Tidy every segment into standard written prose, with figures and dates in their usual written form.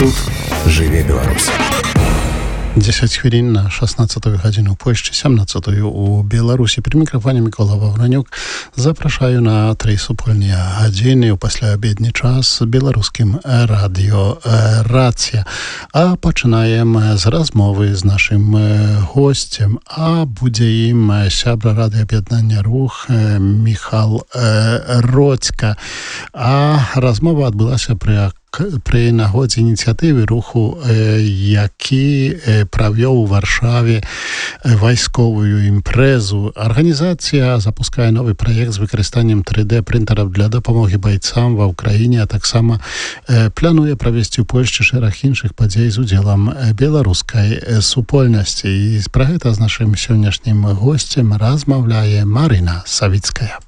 Тут жыве Беларусь. 10 хвилин на 16-ю гадзіну Польшчы, 17-ю у Беларусі. При мікрафоне Микола Вавранюк. Запрашаю на 3 супольныя гадзіны ў пасляабедні час беларускім радыё «Рацыя». А пачынаем з размовы з нашым госцем. А будзе ім сябра радыёаб'яднання «Рух» Міхал Родзька. А размова адбылася при нагодзе ініцыятывы руху, які правёў у Варшаве вайсковую імпрэзу. Арганізацыя запускае новы праект з выкарыстаннем 3D-прынтараў для дапамогі байцам ва ўкраіне, а таксама плануе правесці ў Польшчы шэраг іншых падзей з удзелам беларускай супольнасці. І пра гэта з нашым сённяшнім госцем размаўляе Марына Савіцкая.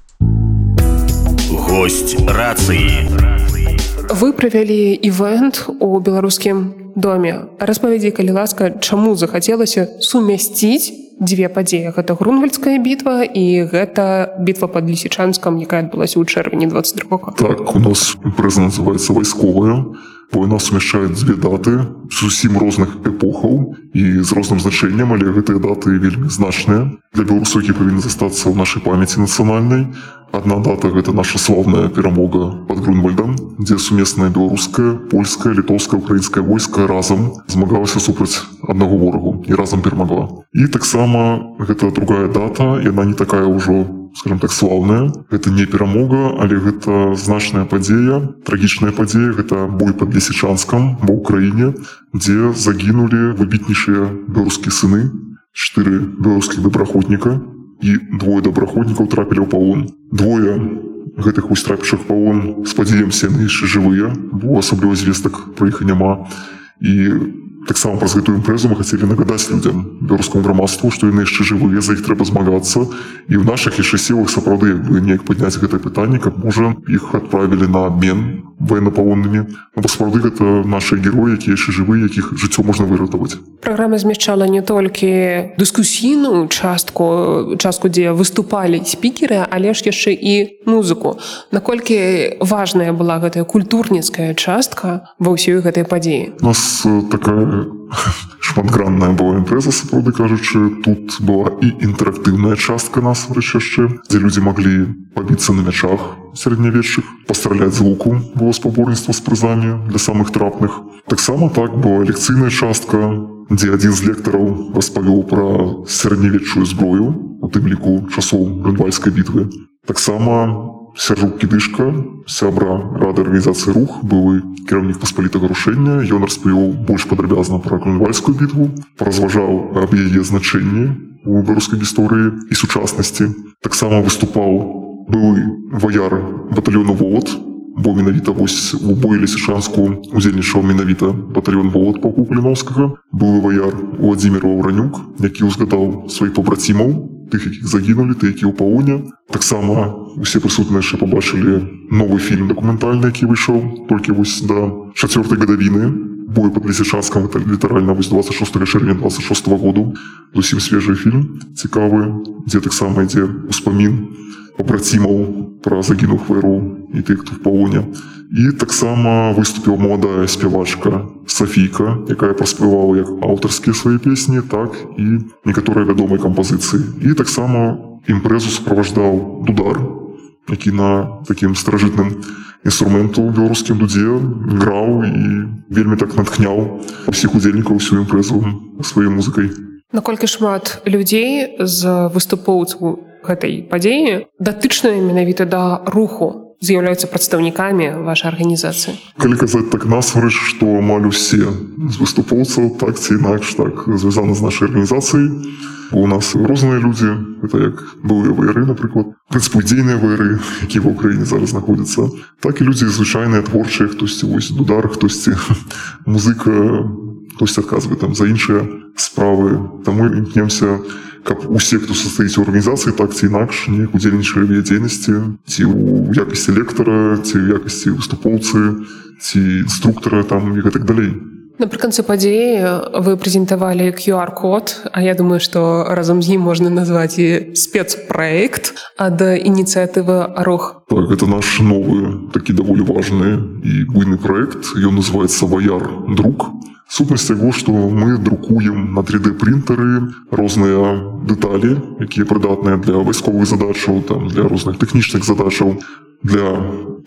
Гость рацыі. Вы правялі івэнт у беларускім доме. Распавядзі, калі ласка, чаму захацелася сумясціць дзве падзеі. Гэта Грунвальдская бітва і гэта бітва пад Лісічанскам, якая адбылася ў чэрвені 22 года. Так, у нас імпрэза называецца вайсковая. Война сумяшчае дзве даты зусім розных эпохаў і з розным значэннем, але гэтыя даты вельмі значныя. Для беларусаў, які павінны застацца ў нашай памяці нацыянальнай. Одна дата – гэта наша славная перамога пад Грунвальдам, дзе сумеснае беларускае, польскае, літоўскае, украінскае войска разам змагалася супраць аднаго ворагу і разам перамагла. І таксама гэта другая дата, яна не такая ўжо, скажем так, славная. Гэта не перамога, але гэта значная падзея, трагічная падзея. Гэта бой пад Лісічанскам ва ўкраіне, дзе загінулі выбітнейшыя беларускія сыны, 4 беларускіх добраахвотніка, і 2 добраахвотнікаў трапілі ў палон. 2 гэтых вось трапіўшых палон, спадзяемся, яны яшчэ жывыя, бо асабліва звестак пра іх няма. І таксама праз гэтую імпрэзу мы хацелі нагадаць людзям, беларускаму грамадству, што яны яшчэ жывыя, за іх трэба змагацца. І ў нашых яшчэ сілах сапраўды неяк падняць гэтае пытанне, каб, можа, іх адправілі на абмен военнапалоннымі. Бо сапраўды гэта нашыя героі, якія яшчэ жывыя, якіх жыццё можна выратаваць. Праграма змяшчала не толькі дыскусійную частку, дзе выступалі спікеры, але ж яшчэ і музыку. Наколькі важная была гэтая культурніцкая частка ва ўсёй гэтай падзеі? У нас такая шматгранная была імпрэза, сапраўды кажучы. Тут была і інтэрактыўная частка насамрэч яшчэ, дзе людзі маглі пабіцца на мячах сярэднявечных, пастраляць з луку, было спаборніцтва з прызамі для самых трапных. Таксама так была лекцыйная частка, дзе адзін з лектараў распавёў пра сярэднявечную зброю, у тым ліку часоў Грунвальдскай бітвы. Таксама Сяржук Кідышка, сябра рады арганізацыі «Рух», былы кіраўнік паспалітага рушэння. Ён распавёў больш падрабязна пра Грунвальдскую бітву, паразважаў аб яе значэнні у беларускай гісторыі і сучаснасці. Таксама выступаў былы ваяр батальёну «Волат», бо менавіта вось у бою Лісічанску удзельнічаў менавіта батальён «Волат» палку Каліноўскага. Былы ваяр Владзімір Ваўранюк, які ўзгадаў сваіх пабрацімаў, тых, якіх загінулі, тых, які ў палоне. Таксама усе прысутныя яшчэ пабачылі новы фільм дакументальны, які выйшаў толькі вось да 4-й гадавіны бою пад Лісічанскам. Гэта літаральна вось 26 чэрвеня 26 году. Зусім свежы фільм, цікавы, дзе таксама ідзе успамін пабрацімаў пра загінулых ваяроў і тых, хто ў палоне. І таксама выступіла маладая спявачка Сафійка, якая праспявала як аўтарскія свае песні, так і некаторыя вядомыя кампазіцыі. І таксама імпрэзу суправаждаў дудар, які на такім старажытным інструменту беларускім дудзе граў і вельмі так натхняў усіх удзельнікаў усю імпрэзу сваёй музыкай. Наколькі шмат людзей з выступоўцаў гэтай падзеі датычныя менавіта да руху з'яўляюцца прадстаўнікамі вашай арганізацыі? Калі казаць так насамрэч, што амаль усе з выступоўцаў так ці інакш так звязаны з нашай арганізацыяй. У нас розныя людзі, гэта як былыя ваяры, напрыклад, прынцыпу дзейныя ваяры, якія ва ўкраіне зараз знаходзяцца, так і людзі звычайныя творчыя, хтосьці вось дудар, хтосьці музыка, хтосьці адказвае там за іншыя справы. Таму імкнемся, каб усе, хто састаіць у арганізацыі, так ці інакш неяк удзельнічалі ў яе дзейнасці, ці ў якасці лектара, ці ў якасці выступоўцы, ці інструктара там і гэтак далей. Напрыканцы падзеі вы прэзентавалі QR-код, а я думаю, што разам з ім можна назваць і спецпраект ад ініцыятывы «Рух». Так, это наш новы, такі даволі важны і буйны праект. Ён называецца «Ваяр-друк». Сутнасць таго, што мы друкуем на 3D-принтары розныя дэталі, якія прыдатныя для вайсковых задачаў, там, для розных тэхнічных задачаў, для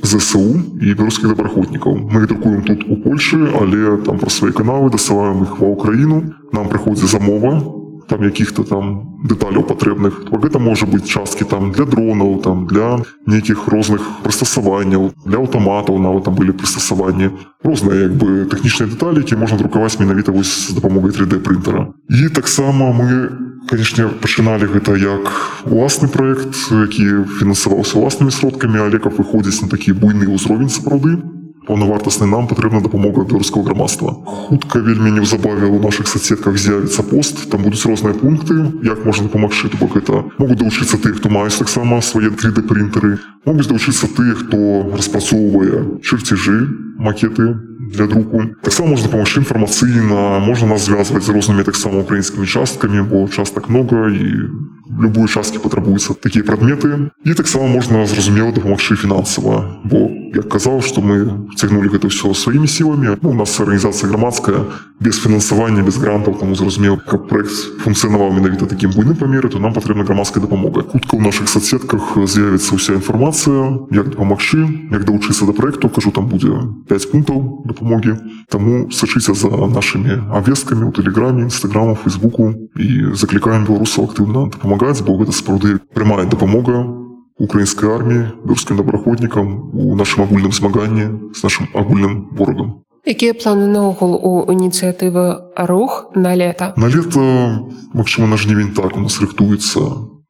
ЗСУ і беларускіх добраахвотнікаў. Мы іх друкуем тут у Польшы, але там праз свае каналы дасылаем іх ва ўкраіну. Нам прыходзіць замова, там якіх-то там дэталяў патрэбных. Гэта можа быць часткі там для дронаў, там для нейкіх розных прыстасаванняў, для аўтаматаў нават там былі прыстасаванні. Розныя як бы тэхнічныя дэталі, якія можна друкаваць менавіта вось з дапамогай 3D-прынтера. І таксама мы, канешне, пачыналі гэта як уласны праект, які фінансаваўся ўласнымі сродкамі, але каб выходзіць на такі буйны ўзровень сапраўды, паўнавартасны, нам патрэбна дапамога беларускага грамадства. Хутка вельмі неўзабаве ў нашых соцсетках з'явіцца пост, там будуць розныя пункты, як можна дапамагчы, то бок гэта могуць далучыцца тыя, хто маюць таксама свае 3D-принтары, могуць далучыцца тыя, хто распрацоўвае чарцяжы, макеты для друку. Таксама можна дапамагчы інфармацыйна, можна нас звязваць з рознымі таксама украінскімі часткамі, бо частак многа і любой часткі патрабуюцца такія прадметы. І таксама можна, зразумела, дапамагчы фінансава, бо, як казаў, што мы цягнулі гэта ўсё сваімі сіламі. У нас арганізацыя грамадская, без фінансавання, без грантаў, таму зразумела, каб праект функцыянаваў менавіта такім буйным памеры, то нам патрэбна грамадская дапамога. Хутка ў нашых соцсетках з'явіцца ўся інфармацыя, як дапамагчы, як далучыцца да праекту. Кажу, там будзе 5 пунктаў дапамогі. Таму сачыце за нашымі абвесткамі ў Тэлеграме, Інстаграму, Фейсбуку і заклікаем беларусаў актыўна дапамагаць, бо гэта сапраўды прямая дапамога украінскай арміі, беларускім добраахвотнікам у нашым агульным змаганні з нашым агульным ворагам. Якія планы наогул у ініцыятывы «Рух» на лета? На лета, магчыма, на жнівень так, у нас рыхтуецца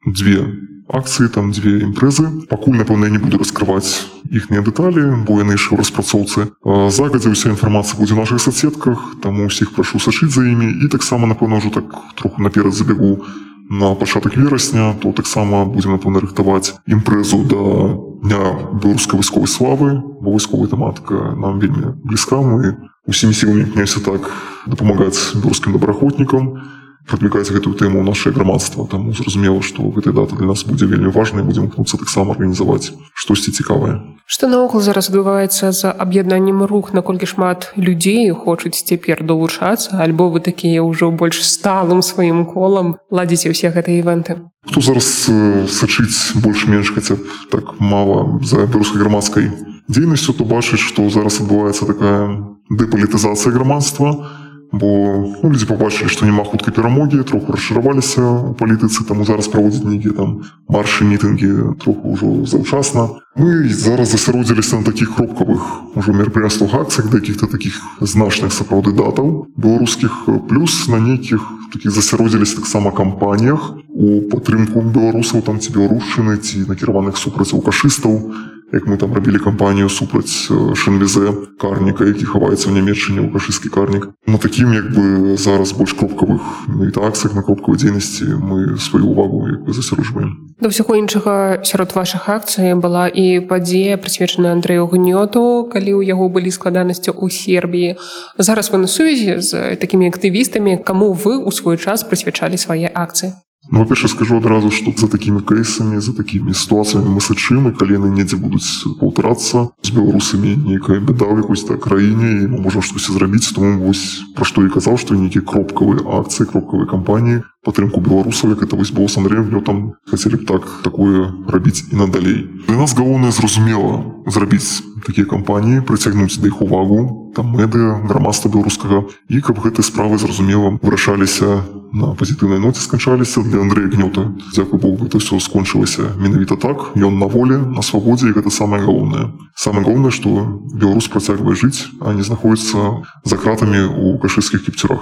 2 акцыі, там 2 імпрэзы. Пакуль, напэўна, я не буду раскрываць іхныя дэталі, бо яны яшчэ ў распрацоўцы. Загадзя ўся інфармацыя будзе ў нашых соцсетках, таму ўсіх прашу сачыць за імі. І таксама, напэўна, ўжо так троху наперад забегу на пачатак верасня, то таксама будзем, напэўна, рыхтаваць імпрэзу да Дня беларускай вайсковай славы, бо вайсковая тэматыка нам вельмі блізка. Мы усімі сіламі імкнемся так дапамагаць беларускім добраахвотнікам, прадвігаць гэтую тэму ў нашае грамадства. Таму зразумела, што гэтая дата для нас будзе вельмі важнай, будзем імкнуцца таксама арганізаваць штосьці цікавае. Што наогул зараз адбываецца з аб'яднаннем «Рух», наколькі шмат людзей хочуць цяпер далучацца, альбо вы такія ўжо больш сталым сваім колам ладзіце ўсе гэтыя івенты? Хто зараз сачыць больш-менш хаця б так мала за беларускай грамадскай дзейнасцю, то бачыць, што зараз адбываецца такая дэпалітызацыя грамадства, бо людзі пабачылі, што няма хуткай перамогі, троху расчараваліся ў палітыцы, таму зараз праводзяць нейкія там маршы, мітынгі троху ўжо заўчасна. Мы зараз засяродзіліся на такіх кропкавых ужо мерапрыемствах, акцыях, да якіх-то такіх значных сапраўды датаў беларускіх, плюс на нейкіх такіх засяродзіліся таксама кампаніях у падтрымку беларусаў там ці беларушчыны, ці накіраваных супраць алкашыстаў, як мы там рабілі кампанію супраць Шенвізе, карніка, які хаваецца ў Нямецчыне, алкашысцкі карнік. На такім як бы зараз больш кропкавых акцыях, на кропкавай дзейнасці мы сваю увагу як бы засяроджваем. Да ўсяго іншага, сярод вашых акцый была і падзея, прысвечаная Андрэю Гнёту, калі ў яго былі складанасці ў Сербіі. Зараз вы на сувязі з такімі актывістамі, каму вы ў свой час прысвячалі свае акцыі? Ну, во-перше, скажу адразу, што за такімі кейсамі, за такімі сітуацыямі мы сачым, і калі яны недзе будуць паўтарацца з беларусамі, нейкая бяда ў якойсь краіне, і мы можам штосьці зрабіць, тому вось пра што і казаў, што нейкія кропкавыя акцыі, кропкавыя кампаніі падтрымку беларусаў, як это вось было з Андрэем Гнётам, хацелі б так такое рабіць і надалей. Для нас галоўнае зразумела зрабіць такія кампаніі, прыцягнуць да іх увагу, там медыа, грамадства беларускага, і каб гэтыя справы зразумела вырашаліся на пазітыўнай ноце, сканчаліся. Для Андрэя Гнёта, дзякуй Богу, гэта ўсё скончылася менавіта так. Ён на волі, на свабодзе, і гэта самае галоўнае. Самае галоўнае, што беларус працягвае жыць, а не знаходзіцца за кратамі ў кашыцкіх кіпцюрах.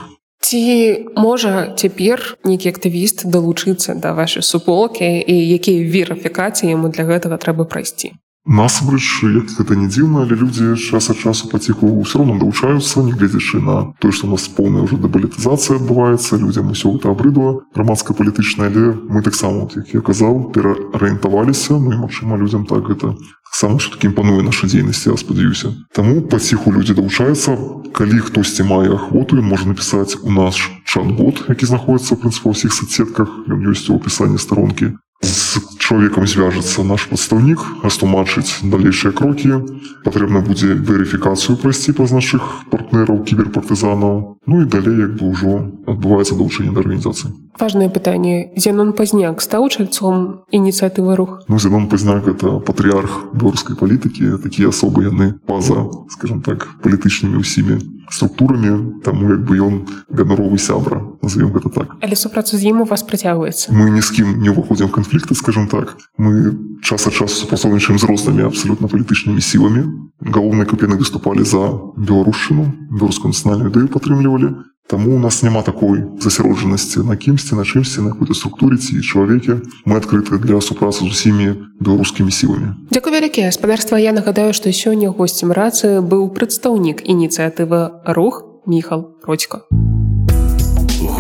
Ці можа цяпер нейкі актывіст далучыцца да вашай суполкі, і якія верыфікацыі яму для гэтага трэба прайсці? Насамрэч, як гэта не дзіўна, але людзі час ад часу паціху ўсё роўна далучаюцца, нягледзячы на тое, што у нас поўная ўжо дэпалітызацыя адбываецца, людзям усё гэта абрыдла грамадска-палітычна, але мы таксама, як я казаў, пераарыентаваліся, ну і магчыма людзям так гэта таксама ўсё-такі імпануе наша дзейнасць, я спадзяюся. Таму паціху людзі далучаюцца. калі хтосьці мае ахвоту, ён можа напісаць у наш чат-бот, які знаходіцца ў прынцыпе ва ўсіх соцсетках, ён ёсць у апісанні старонкі. З чалавекам звяжацца наш прадстаўнік, растлумачыць далейшыя крокі. Патрэбна будзе верыфікацыю прайсці праз нашых партнераў, кіберпартызанаў. Ну і далей як бы ўжо адбываецца далучэнне да арганізацыі. Важнае пытанне. Зенон Пазняк стаў чальцом ініцыятывы «Рух»? Ну, Зенон Пазняк – гэта патрыарх беларускай палітыкі. Такія асобы яны па-за, скажем так, палітычнымі ўсімі структурамі, таму як бы ён ганаровы сябра, назовем гэта так. Але супраца з ім у вас працягваецца? Мы ні з кім не ўваходзім в канфлікты, скажем так. Мы час ад часу супрацоўнічаем з рознымі абсалютна палітычнымі сіламі. Галоўнае, каб яны выступалі за беларушчыну, беларускую нацыянальную ідэю падтрымлівалі. Таму у нас няма такой засяроджанасці на кімсьці, на чымсьці, на какой-то структуре ці чалавеке. Мы адкрыты для супрацы з усімі беларускімі сіламі. Дзякуй вялікі. Спадарства, я нагадаю, што сёння госцем рацыі быў прадстаўнік ініцыятывы «Рух» Міхал Родзько.